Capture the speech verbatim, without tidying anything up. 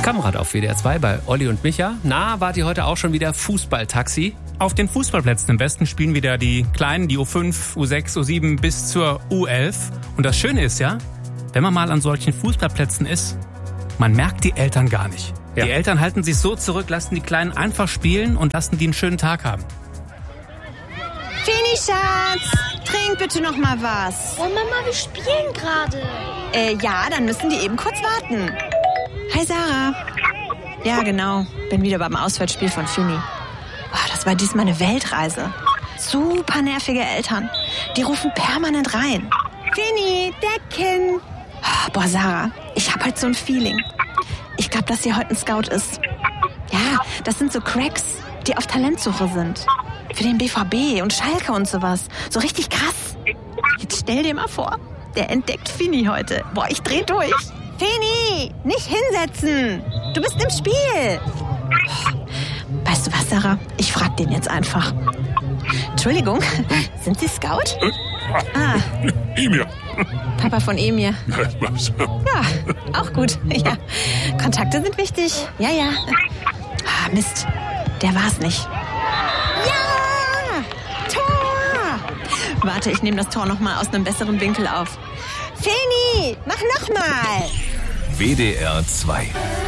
Kamerad auf W D R zwei bei Olli und Micha. Na, wart ihr heute auch schon wieder Fußballtaxi? Auf den Fußballplätzen im Westen spielen wieder die Kleinen, die U fünf, U sechs, U sieben bis zur U elf. Und das Schöne ist ja, wenn man mal an solchen Fußballplätzen ist, man merkt die Eltern gar nicht. Ja. Die Eltern halten sich so zurück, lassen die Kleinen einfach spielen und lassen die einen schönen Tag haben. Fini, Schatz, trink bitte noch mal was. Oh Mama, wir spielen gerade. Äh, ja, dann müssen die eben kurz warten. Hi, Sarah. Ja, genau. Bin wieder beim Auswärtsspiel von Fini. Boah, das war diesmal eine Weltreise. Super nervige Eltern. Die rufen permanent rein. Fini, Decken. Oh, boah, Sarah, ich hab halt so ein Feeling. Ich glaube, dass hier heute ein Scout ist. Ja, das sind so Cracks, die auf Talentsuche sind. Für den B V B und Schalke und sowas. So richtig krass. Jetzt stell dir mal vor, der entdeckt Fini heute. Boah, ich dreh durch. Fini, nicht hinsetzen. Du bist im Spiel. Weißt du was, Sarah? Ich frag den jetzt einfach. Entschuldigung, sind Sie Scout? Ah. Emir. Papa von Emir. Was? Ja, auch gut. Ja. Kontakte sind wichtig. Ja, ja. Ah, Mist, der war's nicht. Ja! Tor! Warte, ich nehme das Tor noch mal aus einem besseren Winkel auf. Feni, mach noch mal! W D R zwei